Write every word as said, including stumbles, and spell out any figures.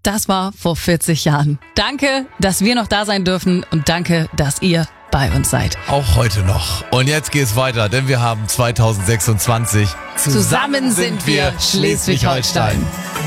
Das war vor vierzig Jahren. Danke, dass wir noch da sein dürfen und danke, dass ihr bei uns seid. Auch heute noch. Und jetzt geht's weiter, denn wir haben zweitausendsechsundzwanzig. Zusammen sind wir Schleswig-Holstein.